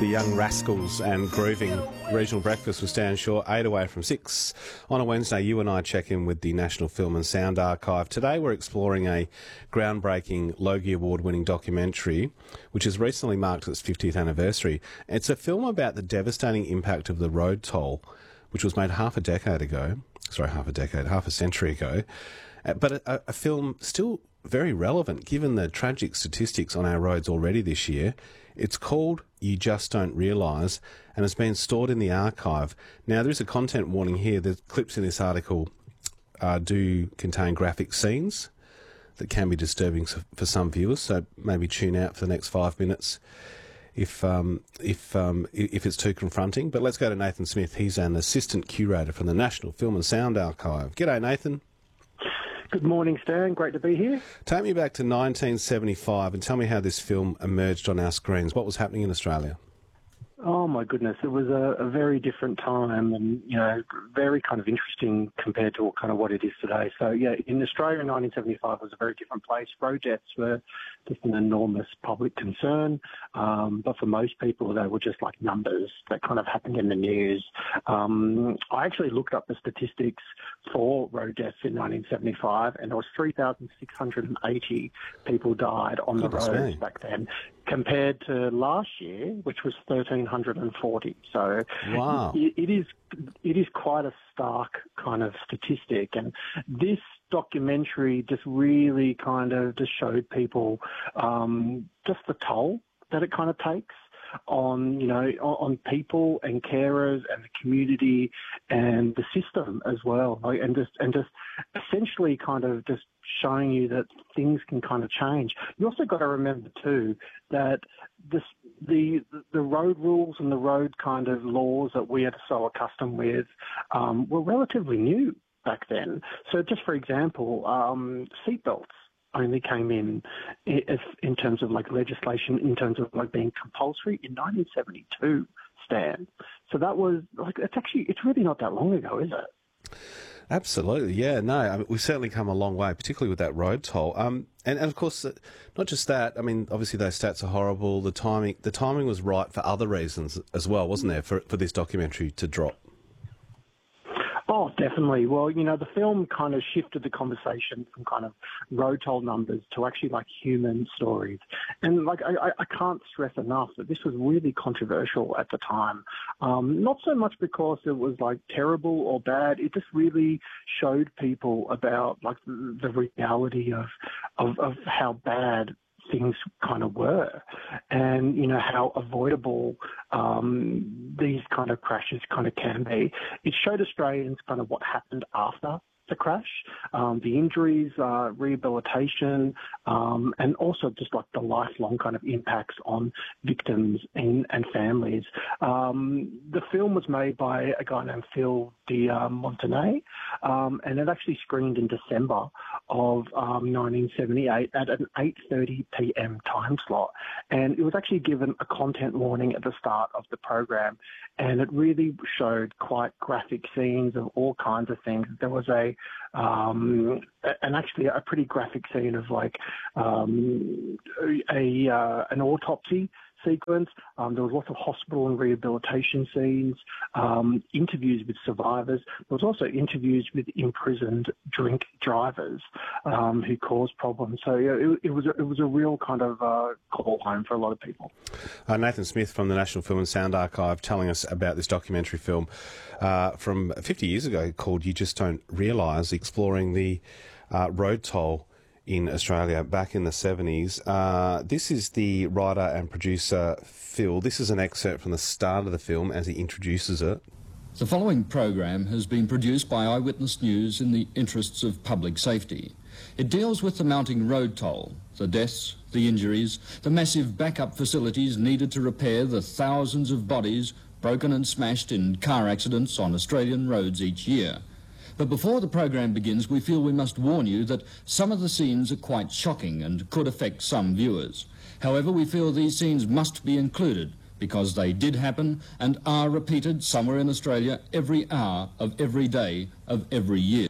The Young Rascals and Grooving. Regional Breakfast with Stan Shaw, 8 away from 6. On a Wednesday, you and I check in with the National Film and Sound Archive. Today we're exploring a groundbreaking Logie Award-winning documentary, which has recently marked its 50th anniversary. It's a film about the devastating impact of the road toll, which was made half a century ago. But a film still very relevant given the tragic statistics on our roads already this year. It's called You Just Don't Realise and has been stored in the archive. Now, there is a content warning here. The clips in this article do contain graphic scenes that can be disturbing for some viewers, so maybe tune out for the next 5 minutes if it's too confronting. But let's go to Nathan Smith. He's an assistant curator from the National Film and Sound Archive. G'day, Nathan. Good morning, Stan. Great to be here. Take me back to 1975 and tell me how this film emerged on our screens. What was happening in Australia? Oh, my goodness. It was a very different time and, very kind of interesting compared to kind of what it is today. So, yeah, in Australia in 1975 was a very different place. Road deaths were just an enormous public concern. But for most people, they were just like numbers that kind of happened in the news. I actually looked up the statistics for road deaths in 1975, and there was 3,680 people died on the roads back then, compared to last year, which was 1,340. So wow. It is quite a stark kind of statistic. And this documentary just really kind of just showed people just the toll that it kind of takes on people and carers and the community and the system as well, and just essentially kind of just showing you that things can kind of change. You also got to remember too that the road rules and the road kind of laws that we are so accustomed with were relatively new back then. So just for example, seatbelts only came in terms of like legislation, in terms of like being compulsory in 1972, Stan. So that was like, it's really not that long ago, is it? Absolutely, yeah. No, I mean, we've certainly come a long way, particularly with that road toll. And of course, not just that. I mean, obviously those stats are horrible. The timing was right for other reasons as well, wasn't there, for this documentary to drop? Oh, definitely. Well, the film kind of shifted the conversation from kind of road toll numbers to actually like human stories. And like, I can't stress enough that this was really controversial at the time. Not so much because it was like terrible or bad. It just really showed people about like the reality of how bad things kind of were, and how avoidable these kind of crashes kind of can be. It showed Australians kind of what happened after the crash, the injuries, rehabilitation, and also just like the lifelong kind of impacts on victims and families. The film was made by a guy named Phil de Montenay, and it actually screened in December of 1978 at an 8:30 p.m. time slot. And it was actually given a content warning at the start of the program, and it really showed quite graphic scenes of all kinds of things. There was actually a pretty graphic scene of like an autopsy sequence. There was lots of hospital and rehabilitation scenes, interviews with survivors. There was also interviews with imprisoned drink drivers who caused problems. So it was a real kind of call home for a lot of people. Nathan Smith from the National Film and Sound Archive telling us about this documentary film from 50 years ago called You Just Don't Realise, exploring the road toll in Australia back in the 70s. This is the writer and producer, Phil. This is an excerpt from the start of the film as he introduces it. The following program has been produced by Eyewitness News in the interests of public safety. It deals with the mounting road toll, the deaths, the injuries, the massive backup facilities needed to repair the thousands of bodies broken and smashed in car accidents on Australian roads each year. But before the program begins, we feel we must warn you that some of the scenes are quite shocking and could affect some viewers. However, we feel these scenes must be included because they did happen and are repeated somewhere in Australia every hour of every day of every year.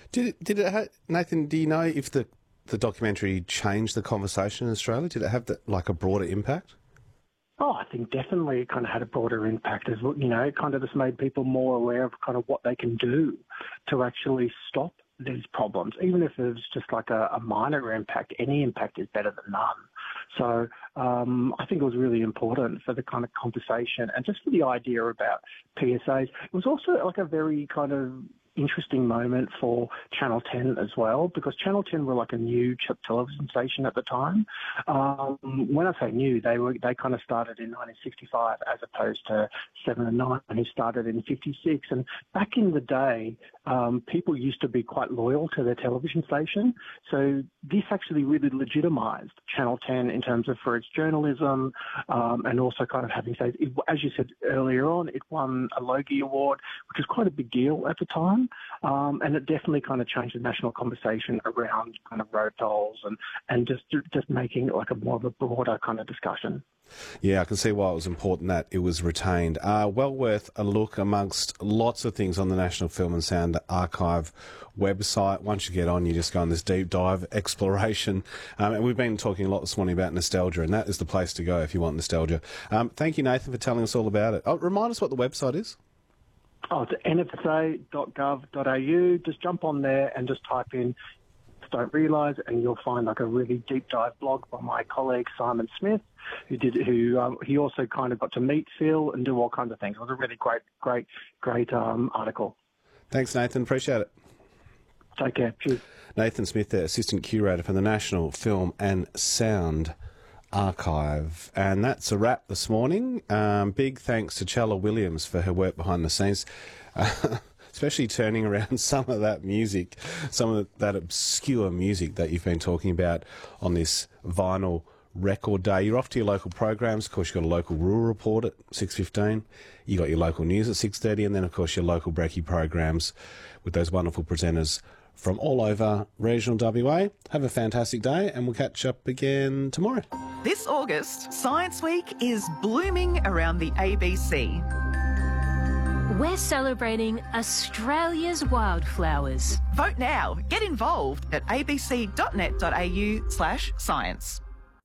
Nathan, do you know if the documentary changed the conversation in Australia? Did it have like a broader impact? Oh, I think definitely it kind of had a broader impact as well. You know, it kind of just made people more aware of kind of what they can do to actually stop these problems. Even if it's just like a minor impact, any impact is better than none. So I think it was really important for the kind of conversation and just for the idea about PSAs. It was also like a very kind of interesting moment for Channel 10 as well, because Channel 10 were like a new television station at the time. When I say new, they kind of started in 1965 as opposed to 7 and 9, who started in 56. And back in the day, people used to be quite loyal to their television station. So this actually really legitimised Channel 10 in terms of for its journalism and also kind of having, say, as you said earlier on, it won a Logie Award, which was quite a big deal at the time. And it definitely kind of changed the national conversation around kind of road tolls and just making it like a more of a broader kind of discussion. Yeah, I can see why it was important that it was retained. Well worth a look amongst lots of things on the National Film and Sound Archive website. Once you get on, you just go on this deep dive exploration. And we've been talking a lot this morning about nostalgia, and that is the place to go if you want nostalgia. Thank you, Nathan, for telling us all about it. Remind us what the website is. Oh, it's nfsa.gov.au. Just jump on there and just type in Don't Realise, and you'll find like a really deep dive blog by my colleague Simon Smith, he also kind of got to meet Phil and do all kinds of things. It was a really great article. Thanks, Nathan. Appreciate it. Take care. Cheers. Nathan Smith, the Assistant Curator for the National Film and Sound Archive. And that's a wrap this morning. Big thanks to Chella Williams for her work behind the scenes, especially turning around some of that music, some of that obscure music that you've been talking about on this vinyl record day. You're off to your local programs. Of course, you've got a local rural report at 6:15. You got your local news at 6:30, and then, of course, your local brekkie programs with those wonderful presenters from all over regional WA. Have a fantastic day, and we'll catch up again tomorrow. This August, Science Week is blooming around the ABC. We're celebrating Australia's wildflowers. Vote now. Get involved at abc.net.au/science.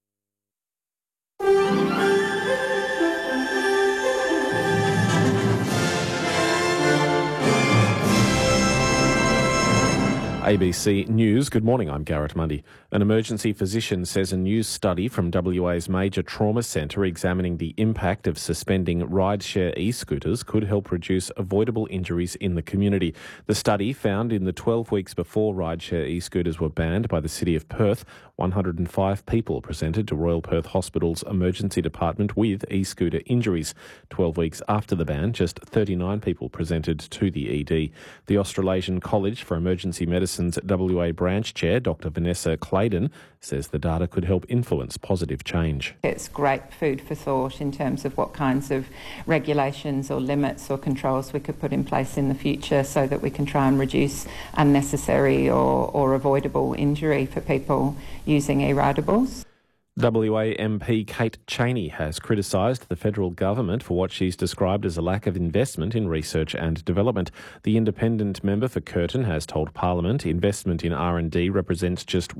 ABC News. Good morning, I'm Garrett Mundy. An emergency physician says a new study from WA's major trauma centre examining the impact of suspending rideshare e-scooters could help reduce avoidable injuries in the community. The study found in the 12 weeks before rideshare e-scooters were banned by the City of Perth, 105 people presented to Royal Perth Hospital's emergency department with e-scooter injuries. 12 weeks after the ban, just 39 people presented to the ED. The Australasian College for Emergency Medicine's WA branch chair, Dr Vanessa Claydon, says the data could help influence positive change. It's great food for thought in terms of what kinds of regulations or limits or controls we could put in place in the future so that we can try and reduce unnecessary or avoidable injury for people using e-ridables. WA MP Kate Chaney has criticised the federal government for what she's described as a lack of investment in research and development. The independent member for Curtin has told Parliament investment in R&D represents just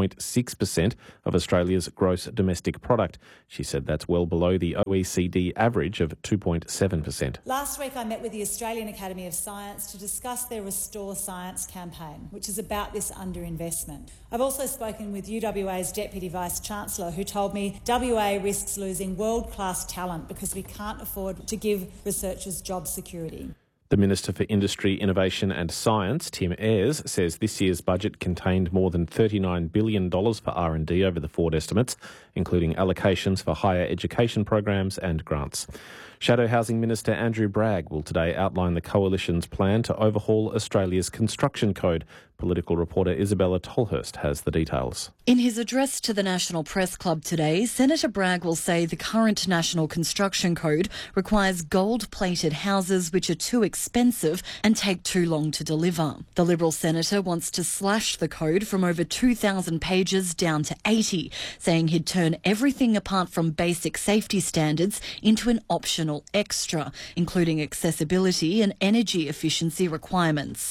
1.6% of Australia's gross domestic product. She said that's well below the OECD average of 2.7%. Last week I met with the Australian Academy of Science to discuss their Restore Science campaign, which is about this underinvestment. I've also spoken with UWA's Deputy Vice-Chancellor, who told me WA risks losing world-class talent because we can't afford to give researchers job security. The Minister for Industry, Innovation and Science, Tim Ayres, says this year's budget contained more than $39 billion for R&D over the Ford estimates, including allocations for higher education programs and grants. Shadow Housing Minister Andrew Bragg will today outline the Coalition's plan to overhaul Australia's construction code. Political reporter Isabella Tolhurst has the details. In his address to the National Press Club today, Senator Bragg will say the current National Construction Code requires gold-plated houses which are too expensive and take too long to deliver. The Liberal senator wants to slash the code from over 2,000 pages down to 80, saying he'd turn everything apart from basic safety standards into an optional extra, including accessibility and energy efficiency requirements.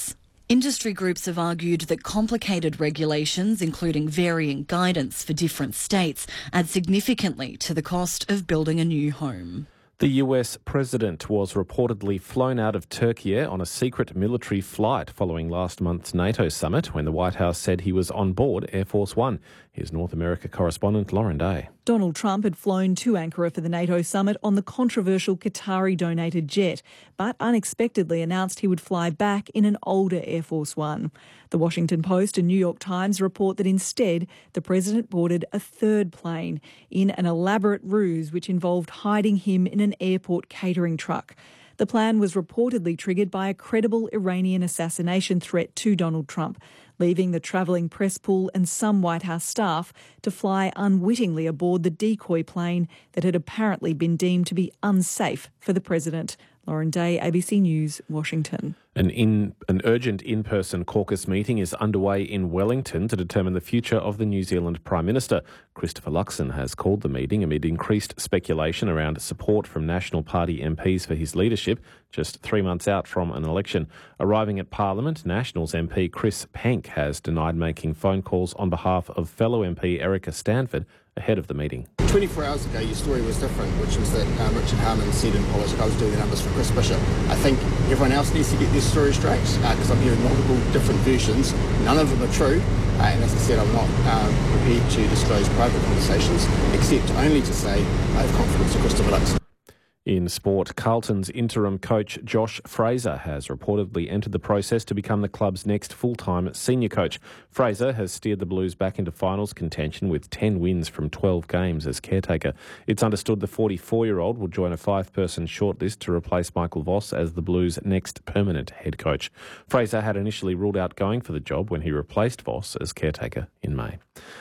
Industry groups have argued that complicated regulations, including varying guidance for different states, add significantly to the cost of building a new home. The US president was reportedly flown out of Turkey on a secret military flight following last month's NATO summit when the White House said he was on board Air Force One. Here's North America correspondent Lauren Day. Donald Trump had flown to Ankara for the NATO summit on the controversial Qatari-donated jet, but unexpectedly announced he would fly back in an older Air Force One. The Washington Post and New York Times report that instead the president boarded a third plane in an elaborate ruse which involved hiding him in an airport catering truck. The plan was reportedly triggered by a credible Iranian assassination threat to Donald Trump, leaving the travelling press pool and some White House staff to fly unwittingly aboard the decoy plane that had apparently been deemed to be unsafe for the president. Lauren Day, ABC News, Washington. An urgent in-person caucus meeting is underway in Wellington to determine the future of the New Zealand Prime Minister. Christopher Luxon has called the meeting amid increased speculation around support from National Party MPs for his leadership, just 3 months out from an election. Arriving at Parliament, Nationals MP Chris Penk has denied making phone calls on behalf of fellow MP Erica Stanford ahead of the meeting. 24 hours ago, your story was different, which was that Richard Harman said in politics, I was doing the numbers for Chris Bishop. I think everyone else needs to get their story straight because I'm hearing multiple different versions. None of them are true. And as I said, I'm not prepared to disclose private conversations, except only to say I have confidence in Christopher Luxon. In sport, Carlton's interim coach Josh Fraser has reportedly entered the process to become the club's next full-time senior coach. Fraser has steered the Blues back into finals contention with 10 wins from 12 games as caretaker. It's understood the 44-year-old will join a 5-person shortlist to replace Michael Voss as the Blues' next permanent head coach. Fraser had initially ruled out going for the job when he replaced Voss as caretaker in May.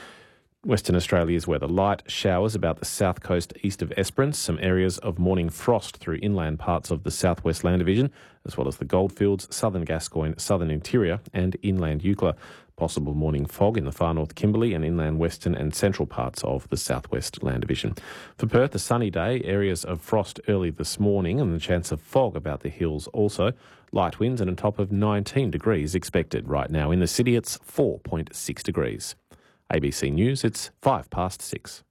Western Australia's weather. Light showers about the south coast east of Esperance, some areas of morning frost through inland parts of the southwest land division, as well as the Goldfields, southern Gascoyne, southern interior and inland Eucla. Possible morning fog in the far north Kimberley and inland western and central parts of the southwest land division. For Perth, a sunny day, areas of frost early this morning and the chance of fog about the hills also. Light winds and a top of 19 degrees expected. Right now in the city it's 4.6 degrees. ABC News, it's 6:05.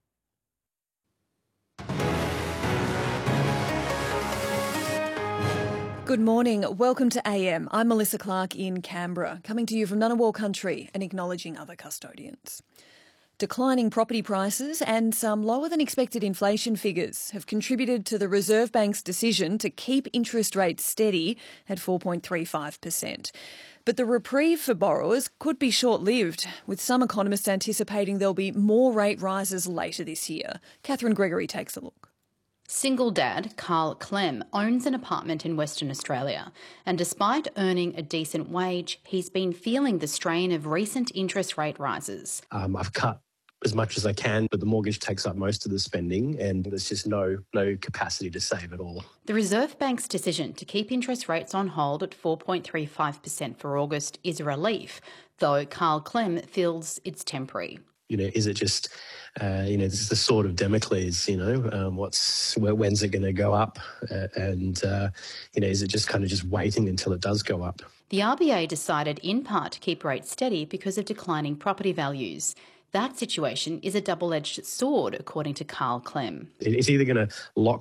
Good morning. Welcome to AM. I'm Melissa Clark in Canberra, coming to you from Ngunnawal country and acknowledging other custodians. Declining property prices and some lower than expected inflation figures have contributed to the Reserve Bank's decision to keep interest rates steady at 4.35%. But the reprieve for borrowers could be short-lived, with some economists anticipating there'll be more rate rises later this year. Catherine Gregory takes a look. Single dad Carl Clem owns an apartment in Western Australia, and despite earning a decent wage, he's been feeling the strain of recent interest rate rises. I've cut as much as I can, but the mortgage takes up most of the spending and there's just no capacity to save at all. The Reserve Bank's decision to keep interest rates on hold at 4.35% for August is a relief, though Carl Clem feels it's temporary. Is it just, this is the sword of Damocles, when's it going to go up? Is it just kind of just waiting until it does go up? The RBA decided in part to keep rates steady because of declining property values. That situation is a double-edged sword, according to Carl Clem. It's either going to lock